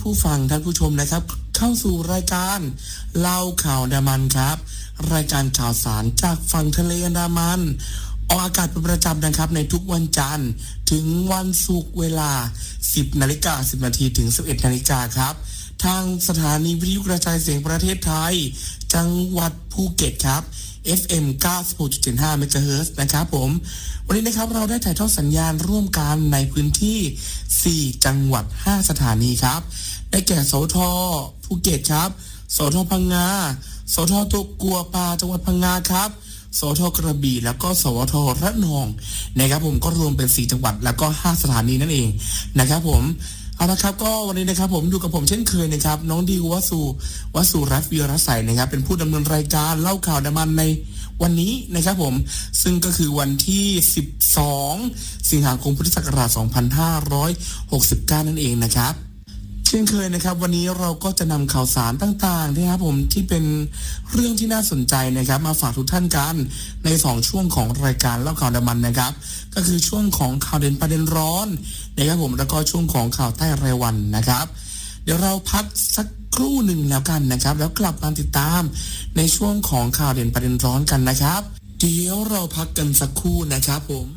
ผู้ฟังท่านผู้ชมนะครับเข้าสู่รายการเล่าข่าวอันดามันครับรายการข่าวสารจากฝั่งทะเลอันดามันออกอากาศเป็นประจำนะครับในทุกวันจันทร์ถึงวันศุกร์เวลา 10:10 นถึง 11:00 นครับทางสถานีวิทยุกระจายเสียงประเทศไทยจังหวัดภูเก็ตครับ FM 96.75 เมกะเฮิรตซ์นะครับผมวันนี้นะครับเราได้ถ่ายทอดสัญญาณร่วมกันในพื้นที่4จังหวัด5สถานีครับได้แก่สทภูเก็ตครับสทพังงาสทตกกัวปาจังหวัดพังงาครับสทกระบี่แล้วก็สวทระนองนะครับผมก็รวมเป็น4จังหวัดแล้วก็5สถานีนั่นเองนะครับผมเอาละครับก็วันนี้นะครับผมอยู่กับผมเช่นเคยนะครับน้องดิววสุรัตน์วีรใสนะครับเป็นผู้ดำเนินรายการเล่าข่าวอันดามันในวันนี้นะครับผมซึ่งก็คือวันที่12สิงหาคมพุทธศักราช2569นั่นเองนะครับเช่นเคยนะครับวันนี้เราก็จะนำข่าวสารต่างๆนะครับผมที่เป็นเรื่องที่น่าสนใจนะครับมาฝากทุกท่านกันใน2ช่วงของรายการเล่าข่าวอันดามันนะครับก็คือช่วงของข่าวเด่นประเด็นร้อนนะครับผมแล้วก็ช่วงของข่าวใต้รายวันนะครับเดี๋ยวเราพักสักครู่หนึ่งแล้วกันนะครับแล้วกลับมาติดตามในช่วงของข่าวเด่นประเด็นร้อนกันนะครับเดี๋ยวเราพักกันสักครู่นะครับผม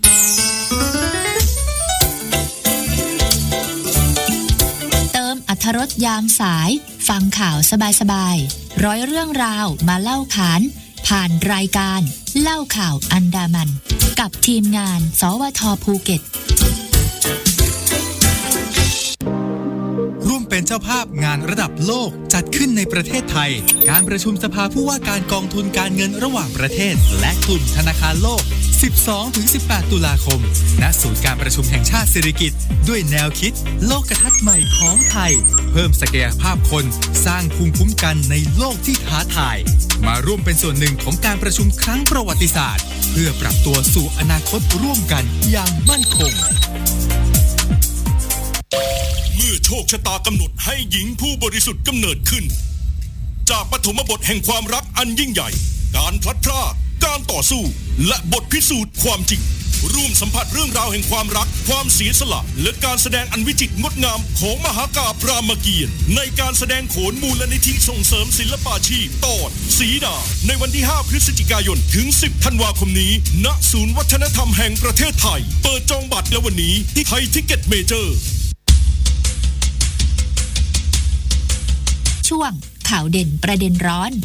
อรรถรสยามสายฟังข่าวสบายๆร้อยเรื่องราวมาเล่าขานผ่านรายการเล่าข่าวอันดามันกับทีมงานสวท.ภูเก็ตร่วมเป็นเจ้าภาพงานระดับโลกจัดขึ้นในประเทศไทยการประชุมสภาผู้ว่าการกองทุนการเงินระหว่างประเทศและกลุ่มธนาคารโลก 12-18 ตุลาคมณศูนย์การประชุมแห่งชาติสิริกิติ์ด้วยแนวคิดโลกทัศน์ใหม่ของไทยเพิ่มศักยภาพคนสร้างภูมิคุ้มกันในโลกที่ท้าทายมาร่วมเป็นส่วนหนึ่งของการประชุมครั้งประวัติศาสตร์เพื่อปรับตัวสู่อนาคตร่วมกันอย่างมั่นคงเมื่อโชคชะตากำหนดให้หญิงผู้บริสุทธิ์กำเนิดขึ้นจากปฐมบทแห่งความรักอันยิ่งใหญ่การพลัดพรากการต่อสู้และบทพิสูจน์ความจริงร่วมสัมผัสเรื่องราวแห่งความรักความเสียสละและการแสดงอันวิจิตรงดงามของมหากาพย์รามเกียรติ์ในการแสดงโขนมูลนิธิส่งเสริมศิลปาชีพตอนสีดาในวันที่5พฤศจิกายนถึง10ธันวาคมนี้ณศูนย์วัฒนธรรมแห่งประเทศไทยเปิดจองบัตรแล้ววันนี้ที่ไทยทิกเก็ตเมเจอร์ช่วงข่าวเด่นประเด็นร้อน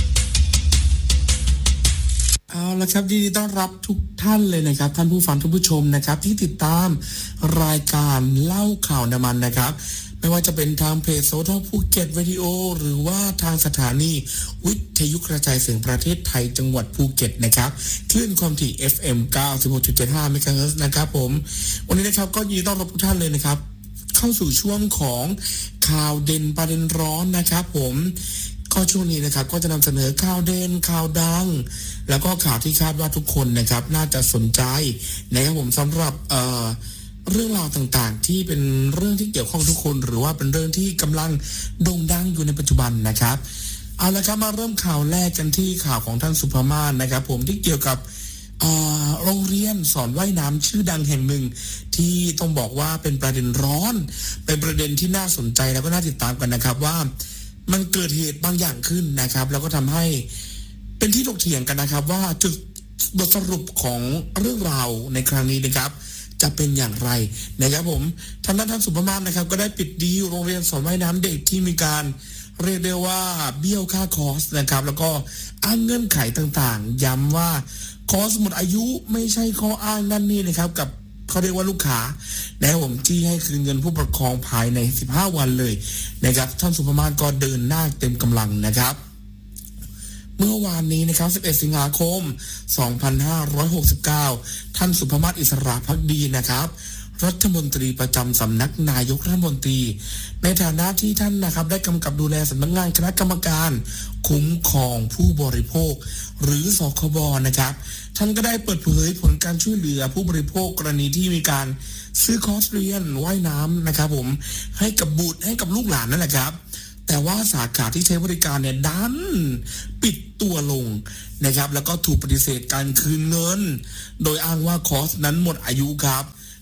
เอาละครับยินดีต้อนรับทุกท่านเลยนะครับท่านผู้ฟังทุกผู้ชมนะครับที่ติดตามรายการเล่าข่าวอันดามันนะครับไม่ว่าจะเป็นทางเพจโซทภูเก็ตวิดีโอหรือว่าทางสถานีวิทยุกระจายเสียงประเทศไทยจังหวัดภูเก็ตนะครับคลื่นความถี่ FM 96.75 เมกะเฮิรตซ์นะครับผมวันนี้นะครับก็ยินดีต้อนรับทุกท่านเลยนะครับเข้าสู่ช่วงของข่าวเด่นประเด็นร้อนนะครับผมก็ช่วงนี้นะครับก็จะนำเสนอข่าวเด่นข่าวดังแล้วก็ข่าวที่คาดว่าทุกคนนะครับน่าจะสนใจนะครับผมสำหรับเรื่องราวต่างๆที่เป็นเรื่องที่เกี่ยวข้องทุกคนหรือว่าเป็นเรื่องที่กำลังโด่งดังอยู่ในปัจจุบันนะครับเอาละครับมาเริ่มข่าวแรกกันที่ข่าวของท่านสุภามาศนะครับผมที่เกี่ยวกับโรงเรียนสอนว่ายน้ำชื่อดังแห่งหนึ่งที่ต้องบอกว่าเป็นประเด็นร้อนเป็นประเด็นที่น่าสนใจแล้วก็น่าติดตามกันนะครับว่ามันเกิดเหตุบางอย่างขึ้นนะครับแล้วก็ทำให้เป็นที่ถกเถียงกันนะครับว่าจุดบทสรุปของเรื่องราวในครั้งนี้นะครับจะเป็นอย่างไรนะครับผมท่านสุภมาศนะครับก็ได้ปิดดีลโรงเรียนสอนว่ายน้ำเด็กที่มีการเรียกได้ว่าเบี้ยวค่าคอร์สนะครับแล้วก็อ้างเงื่อนไขต่างๆย้ำว่าคอร์สหมดอายุไม่ใช่ข้ออ้างนั่นนี่นะครับกับเขาเรียกว่าลูกค้านะครับผมที่ให้คืนเงินผู้ปกครองภายใน15วันเลยนะครับท่านสุภมาศก็เดินหน้าเต็มกำลังนะครับเมื่อวานนี้นะครับ11สิงหาคม2569ท่านสุภมาศอิสระภักดีนะครับรัฐมนตรีประจำสำนักนายกรัฐมนตรีในฐานะที่ท่านนะครับได้กำกับดูแลสำนักงานคณะกรรมการคุ้มครองผู้บริโภคหรือสคบนะครับท่านก็ได้เปิดเผยผลการช่วยเหลือผู้บริโภคกรณีที่มีการซื้อคอร์สเรียนว่ายน้ำนะครับผมให้กับบุตรให้กับลูกหลานนั่นแหละครับแต่ว่าสาขาที่ใช้บริการเนี่ยดันปิดตัวลงนะครับแล้วก็ถูกปฏิเสธการคืนเงินโดยอ้างว่าคอร์สนั้นหมดอายุครับ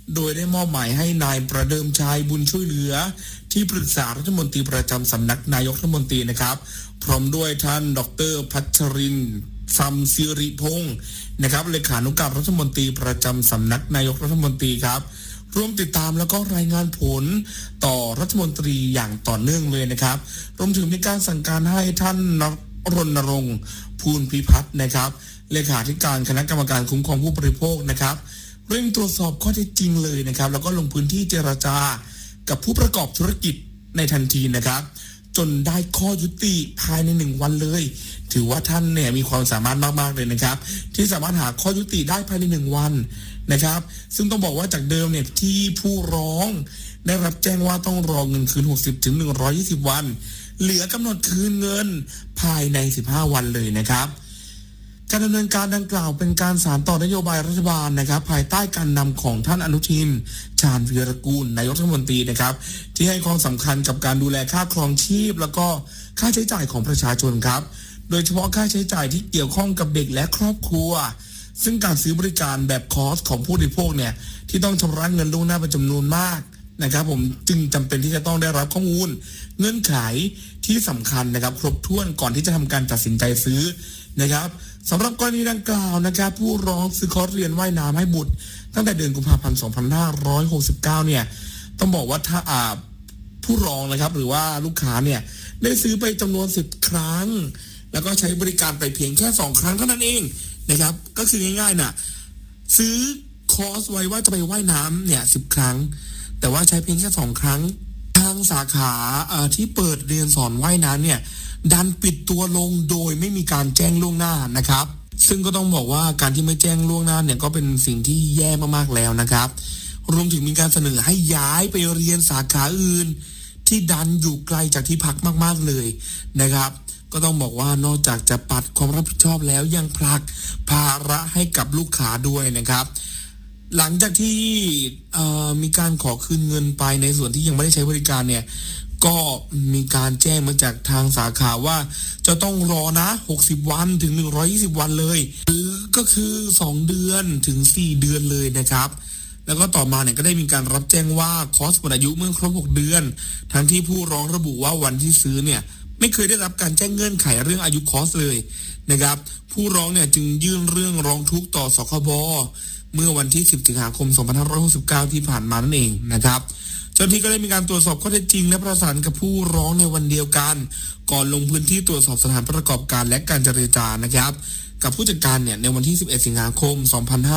โดยได้มอบหมายให้นายประเดิมชัยบุญช่วยเหลือที่ปรึกษารัฐมนตรีประจำสำนักนายกรัฐมนตรีนะครับพร้อมด้วยท่านดร.พัชรินทร์ซัมศิริพงศ์นะครับเลขานุการรัฐมนตรีประจำสำนักนายกรัฐมนตรีครับร่วมติดตามแล้วก็รายงานผลต่อรัฐมนตรีอย่างต่อเนื่องเลยนะครับรวมถึงมีการสั่งการให้ท่านรณรงค์ภูลพิพัฒน์นะครับเลขาธิการคณะกรรมการคุ้มครองผู้บริโภคนะครับเร่งตรวจสอบข้อเท็จจริงเลยนะครับแล้วก็ลงพื้นที่เจรจากับผู้ประกอบธุรกิจในทันทีนะครับจนได้ข้อยุติภายใน1วันเลยถือว่าท่านเนี่ยมีความสามารถมากๆเลยนะครับที่สามารถหาข้อยุติได้ภายใน1วันนะครับซึ่งต้องบอกว่าจากเดิมเนี่ยที่ผู้ร้องได้รับแจ้งว่าต้องรอเงินคืน60ถึง120วันเหลือกำหนดคืนเงินภายใน15วันเลยนะครับการดำเนินการดังกล่าวเป็นการสานต่อนโยบายรัฐบาลนะครับภายใต้การนำของท่านอนุทินชาญวีรกูลนายกรัฐมนตรีนะครับที่ให้ความสำคัญกับการดูแลค่าครองชีพแล้วก็ค่าใช้จ่ายของประชาชนครับโดยเฉพาะค่าใช้จ่ายที่เกี่ยวข้องกับเด็กและครอบครัวซึ่งการซื้อบริการแบบคอร์สของผู้บริโภคเนี่ยที่ต้องชำระเงินล่วงหน้าเป็นจำนวนมากนะครับผมจึงจำเป็นที่จะต้องได้รับข้อมูลเงื่อนไขที่สำคัญนะครับครบถ้วนก่อนที่จะทำการตัดสินใจซื้อนะครับสำหรับกรณีดังกล่าวนะครับผู้ร้องซื้อคอร์สเรียนว่ายน้ำให้บุตรตั้งแต่เดือนกุมภาพันธ์ 2569 เนี่ยต้องบอกว่าถ้าผู้ร้องนะครับหรือว่าลูกค้าเนี่ยได้ซื้อไปจำนวน10ครั้งแล้วก็ใช้บริการไปเพียงแค่2ครั้งเท่านั้นเองนะครับก็คือง่ายๆนะซื้อคอร์สไว้ว่าจะไปว่ายน้ำเนี่ย10ครั้งแต่ว่าใช้เพียงแค่2ครั้งทางสาขาที่เปิดเรียนสอนว่ายน้ำเนี่ยดันปิดตัวลงโดยไม่มีการแจ้งล่วงหน้านะครับซึ่งก็ต้องบอกว่าการที่ไม่แจ้งล่วงหน้าเนี่ยก็เป็นสิ่งที่แย่มากๆแล้วนะครับรวมถึงมีการเสนอให้ย้ายไปเรียนสาขาอื่นที่ดันอยู่ไกลจากที่พักมากๆเลยนะครับก็ต้องบอกว่านอกจากจะปัดความรับผิดชอบแล้วยังผลักภาระให้กับลูกค้าด้วยนะครับหลังจากที่มีการขอคืนเงินไปในส่วนที่ยังไม่ได้ใช้บริการเนี่ยก็มีการแจ้งมาจากทางสาขาว่าจะต้องรอนะ60วันถึง120วันเลยหรือก็คือ2เดือนถึง4เดือนเลยนะครับแล้วก็ต่อมาเนี่ยก็ได้มีการรับแจ้งว่าคอร์สหมดอายุเมื่อครบ6เดือนทั้งที่ผู้ร้องระบุว่าวันที่ซื้อเนี่ยไม่เคยได้รับการแจ้งเงื่อนไขเรื่องอายุคอร์สเลยนะครับผู้ร้องเนี่ยจึงยื่นเรื่องร้องทุกข์ต่อสคบเมื่อวันที่10สิงหาคม2569ที่ผ่านมานั่นเองนะครับเจ้าหน้าที่ก็ได้มีการตรวจสอบข้อเท็จจริงและประสานกับผู้ร้องในวันเดียวกันก่อนลงพื้นที่ตรวจสอบสถานประกอบการและการเจรจานะครับกับผู้จัดการเนี่ยในวันที่11สิงหาคม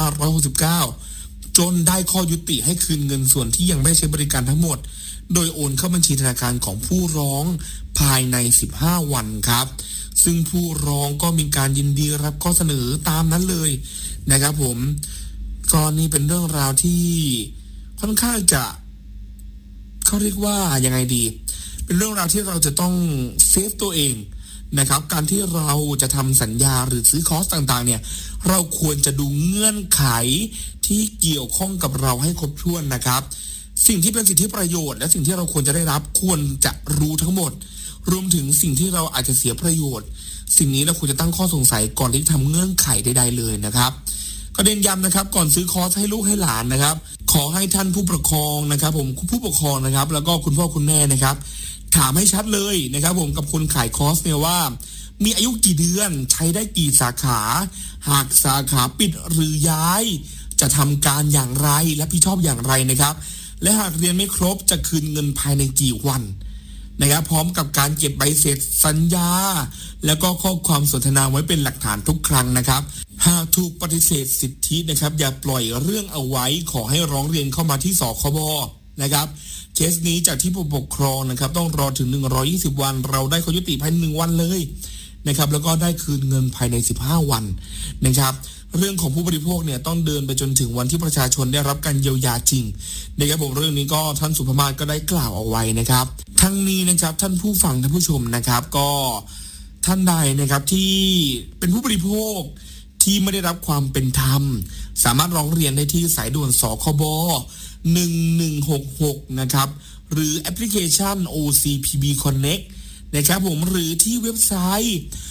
2569จนได้ข้อยุติให้คืนเงินส่วนที่ยังไม่ใช้บริการทั้งหมดโดยโอนเข้าบัญชีธนาคารของผู้ร้องภายใน15วันครับซึ่งผู้ร้องก็มีการยินดีรับข้อเสนอตามนั้นเลยนะครับผมก็นี่เป็นเรื่องราวที่ค่อนข้างจะเขาเรียกว่ายังไงดีเป็นเรื่องราวที่เราจะต้องเซฟตัวเองนะครับการที่เราจะทำสัญญาหรือซื้อคอร์สต่างๆเนี่ยเราควรจะดูเงื่อนไขที่เกี่ยวข้องกับเราให้ครบถ้วนนะครับสิ่งที่เป็นสิทธิประโยชน์และสิ่งที่เราควรจะได้รับควรจะรู้ทั้งหมดรวมถึงสิ่งที่เราอาจจะเสียประโยชน์สิ่งนี้เราควรจะตั้งข้อสงสัยก่อนที่จะทำเงื่อนไขใดๆเลยนะครับก็เน้นย้ำนะครับก่อนซื้อคอร์สให้ลูกให้หลานนะครับขอให้ท่านผู้ปกครองนะครับผมผู้ปกครองนะครับแล้วก็คุณพ่อคุณแม่นะครับถามให้ชัดเลยนะครับผมกับคนขายคอร์สเนี่ยว่ามีอายุกี่เดือนใช้ได้กี่สาขาหากสาขาปิดหรือย้ายจะทำการอย่างไรและรับผิดชอบอย่างไรนะครับและหากเรียนไม่ครบจะคืนเงินภายในกี่วันนะครับพร้อมกับการเก็บใบเสร็จสัญญาแล้วก็ข้อความสนทนาไว้เป็นหลักฐานทุกครั้งนะครับหากถูกปฏิเสธสิทธินะครับอย่าปล่อยเรื่องเอาไว้ขอให้ร้องเรียนเข้ามาที่สคบนะครับเคสนี้จากที่ผู้ปกครองนะครับต้องรอถึง120วันเราได้ข้อยุติภายใน1วันเลยนะครับแล้วก็ได้คืนเงินภายใน15วันนะครับเรื่องของผู้บริโภคเนี่ยต้องเดินไปจนถึงวันที่ประชาชนได้รับการเยียวยาจริงนะครับผมเรื่องนี้ก็ท่านสุภมาศก็ได้กล่าวเอาไว้นะครับทั้งนี้นะครับท่านผู้ฟังท่านผู้ชมนะครับก็ท่านใดนะครับที่เป็นผู้บริโภคที่ไม่ได้รับความเป็นธรรมสามารถร้องเรียนได้ที่สายด่วนสคบ1166นะครับหรือแอปพลิเคชัน OCPB Connect นะครับผมหรือที่เว็บไซต์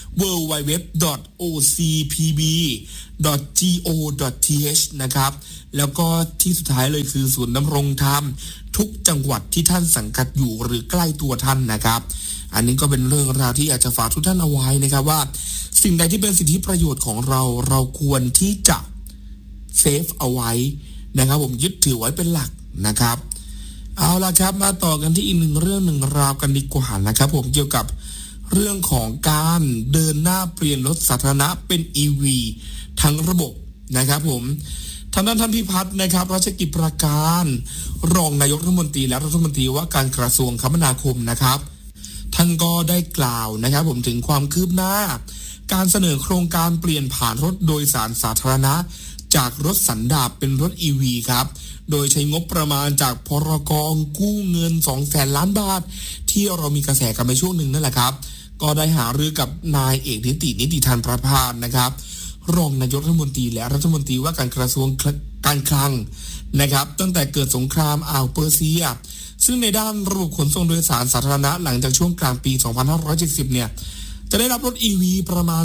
www.ocpb.go.th นะครับแล้วก็ที่สุดท้ายเลยคือศูนย์ดำรงธรรมทุกจังหวัดที่ท่านสังกัดอยู่หรือใกล้ตัวท่านนะครับอันนี้ก็เป็นเรื่องราวที่อยากจะฝากทุกท่านเอาไว้นะครับว่าสิ่งใดที่เป็นสิทธิประโยชน์ของเราควรที่จะเซฟเอาไว้นะครับผมยึดถือไว้เป็นหลักนะครับเอาล่ะครับมาต่อกันที่อีกหนึ่งเรื่องหนึ่งราวกันดีกว่านะครับผมเกี่ยวกับเรื่องของการเดินหน้าเปลี่ยนรถสาธารณะเป็น EV ทั้งระบบนะครับผมทางด้านท่านพิพัฒน์นะครับรัชกิจประการรองนายกรัฐมนตรีและรัฐมนตรีว่าการกระทรวงคมนาคมนะครับท่านก็ได้กล่าวนะครับผมถึงความคืบหน้าการเสนอโครงการเปลี่ยนผ่านรถโดยสารสาธารณะจากรถสันดาปเป็นรถ EV ครับโดยใช้งบประมาณจากพรก.กู้เงิน 200,000 ล้านบาทที่เรามีกระแสกันไปช่วงหนึ่งนั่นแหละครับก็ได้หารือกับนายเอกนิติธานประภาสนะครับรองนายกรัฐมนตรีและรัฐมนตรีว่าการกระทรวงการคลังนะครับตั้งแต่เกิดสงครามอ่าวเปอร์เซียซึ่งในด้านระบบขนส่งโดยสารสาธารณะหลังจากช่วงกลางปี 2570 เนี่ยจะได้รับรถ EV ประมาณ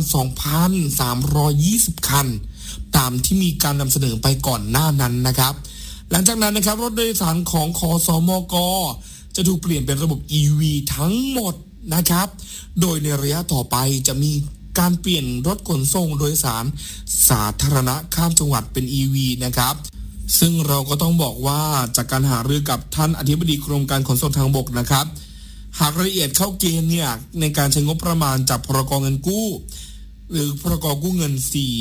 2,320 คันตามที่มีการนำเสนอไปก่อนหน้านั้นนะครับหลังจากนั้นนะครับรถโดยสารของคสมก.จะถูกเปลี่ยนเป็นระบบ EV ทั้งหมดนะครับโดยในระยะต่อไปจะมีการเปลี่ยนรถขนส่งโดยสารสาธารณะข้ามจังหวัดเป็น EV นะครับซึ่งเราก็ต้องบอกว่าจากการหารือกับท่านอธิบดีกรมการขนส่งทางบกนะครับหากรายละเอียดเข้าเกณฑ์เนี่ยในการใช้งบประมาณจากพรก.เงินกู้หรือพรก.กู้เงิน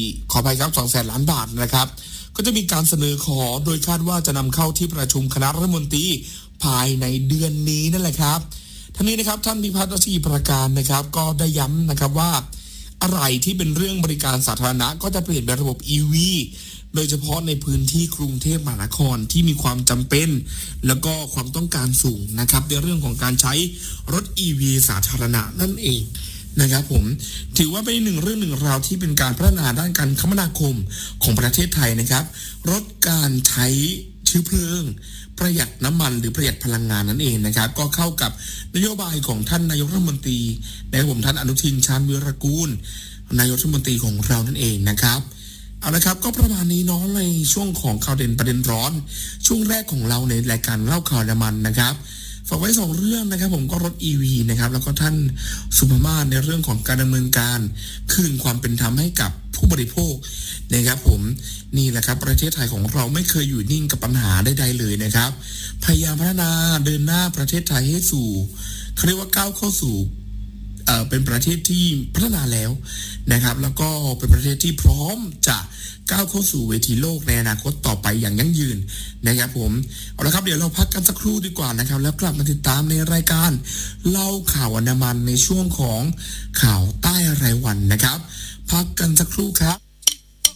200,000 ล้านบาทนะครับก็จะมีการเสนอขอโดยคาดว่าจะนำเข้าที่ประชุมคณะรัฐมนตรีภายในเดือนนี้นั่นแหละครับทั้งนี้นะครับท่านพิพัฒน์รัชกิจประการนะครับก็ได้ย้ำนะครับว่าอะไรที่เป็นเรื่องบริการสาธารณะก็จะเปลี่ยนเป็นระบบ EV โดยเฉพาะในพื้นที่กรุงเทพมหานครที่มีความจำเป็นแล้วก็ความต้องการสูงนะครับในเรื่องของการใช้รถ EV สาธารณะนั่นเองนะครับผมถือว่าเป็นหนึ่งเรื่องหนึ่งราวที่เป็นการพัฒนาด้านการคมนาคมของประเทศไทยนะครับลดการใช้เชื้อเพลิงประหยัดน้ำมันหรือประหยัดพลังงานนั่นเองนะครับก็เข้ากับนโยบายของท่านนายกรัฐมนตรีนะครับผมท่านอนุทินชาญวิรากูลนายกรัฐมนตรีของเรานั่นเองนะครับเอาละครับก็ประมาณนี้เนาะในช่วงของข่าวเด่นประเด็นร้อนช่วงแรกของเราในรายการเล่าข่าวน้ำมันนะครับฝากไว้2เรื่องนะครับผมก็รถ EV นะครับแล้วก็ท่านสุภมาศในเรื่องของการดำเนินการคืนความเป็นธรรมให้กับผู้บริโภคนะครับผมนี่แหละครับประเทศไทยของเราไม่เคยอยู่นิ่งกับปัญหาใดๆเลยนะครับพยายามพัฒนาเดินหน้าประเทศไทยให้สู่เขาเรียกว่าก้าวเข้าสู่เป็นประเทศที่พัฒนาแล้วนะครับแล้วก็เป็นประเทศที่พร้อมจะก้าวเข้าสู่เวทีโลกในอนาคตต่อไปอย่างยั่งยืนนะครับผมเอาละครับเดี๋ยวเราพักกันสักครู่ดีกว่านะครับแล้วกลับมาติดตามในรายการเล่าข่าวอันดามันในช่วงของข่าวใต้รายวันนะครับพักกันสักครู่ครับ